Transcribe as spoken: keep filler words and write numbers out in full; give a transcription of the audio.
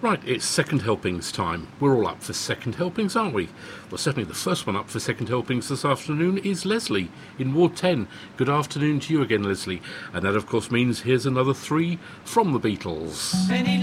right, it's second helpings time. We're all up for second helpings, aren't we? Well, certainly the first one up for second helpings this afternoon is Leslie in Ward ten. Good afternoon to you again, Leslie. And that, of course, means here's another three from the Beatles.